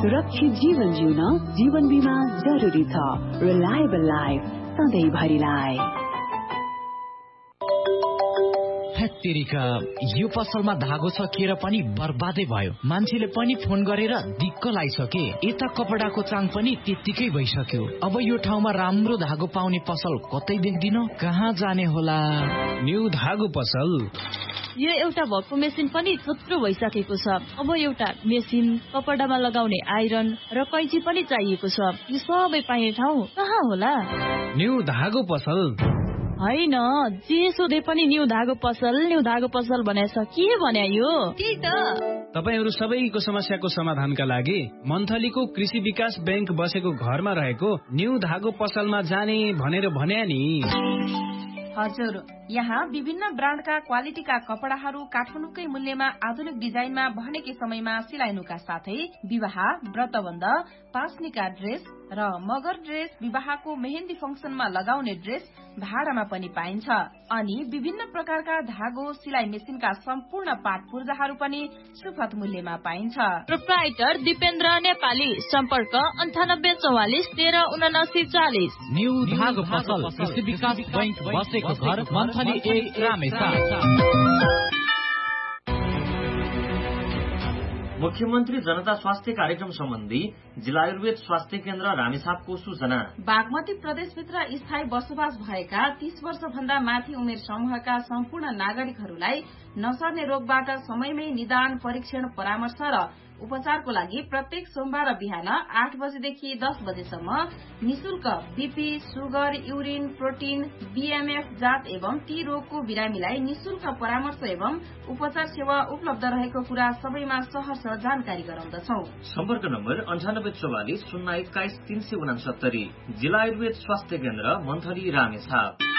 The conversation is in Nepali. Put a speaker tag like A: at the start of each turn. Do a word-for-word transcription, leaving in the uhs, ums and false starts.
A: सुरक्षित जीवन जिउन जीवन बीमा जरुरी छ। Reliable life सधैँभरिलाई।
B: तेरिका यो पसलमा धागो सकिएर पनि बर्बादै भयो। मान्छेले पनि फोन गरेर दिक्क लागिसके। यता कपडाको चाङ पनि त्यत्तिकै भइसक्यो। अब यो ठाउँमा राम्रो धागो पाउने पसल कतै देख्दिन, कहाँ जाने होला?
C: न्यू धागो पसल।
D: यो एउटा भक्कु मेसिन पनि थुप्रो भइसकेको छ। अब एउटा मेसिन, कपडामा लगाउने आइरन र कैची पनि चाहिएको छ। यो सबै पाइने ठाउँ कहाँ होला?
C: न्यू धागो पसल
D: होइन, जे सोधे पनि न्यू धागो पसल न्यू धागो पसल भनेछ। के भन्या यो?
E: त्यही त।
C: तपाईहरु सबैको समस्याको समाधानका लागि मन्थलीको कृषि विकास बैंक बसेको घरमा रहेको न्यू धागो पसलमा जाने भनेर भन्या नि।
E: हजुर, यहाँ विभिन्न ब्रान्डका क्वालिटीका कपडाहरू काठमाडौँकै मूल्यमा आधुनिक डिजाइनमा भनेकै समयमा सिलाइनुका साथै विवाह, व्रतबन्ध, पासनिका ड्रेस र मगर ड्रेस, विवाहको मेहेन्दी फंक्सनमा लगाउने ड्रेस भाडामा पनि पाइन्छ। अनि विभिन्न प्रकारका धागो, सिलाइ मेसिनका सम्पूर्ण पाट पूर्जाहरू पनि सुपथ मूल्यमा पाइन्छ।
D: प्रोप्राइटर दिपेन्द्र नेपाली, सम्पर्क अन्ठानब्बे चौवालिस तेह्र उनासी चालिस।
B: न्यू धागो पसल, कृषि विकास बैंक बसेको घर, मन्थली एक, रामेसा।
F: मुख्यमन्त्री जनता स्वास्थ्य कार्यक्रम सम्बन्धी जिल्ला आयुर्वेद स्वास्थ्य केन्द्र रामेछापको सूचना।
E: बागमती प्रदेशभित्र स्थायी बसोबास भएका तीस वर्ष भन्दा माथि उमेर समूहका सम्पूर्ण नागरिकहरूलाई नसर्ने रोगबाट समयमै निदान, परीक्षण, परामर्श र उपचारको लागि प्रत्येक सोमबार बिहान आठ बजेदेखि दस बजेसम्म निशुल्क BP, sugar, urine, protein, BMF जाँच एवं ती रोगको बिरामीलाई निशुल्क परामर्श एवं उपचार सेवा उपलब्ध रहेको कुरा सबैमा सहर्ष जानकारी गराउँदछौ।
F: सम्पर्क नम्बर अन्ठानब्बे चौवालिस शून्य एक्काइस तीन सय उनासत्तरी। जिल्ला आयुर्वेद स्वास्थ्य केन्द्र, मन्थली, रामेछाप।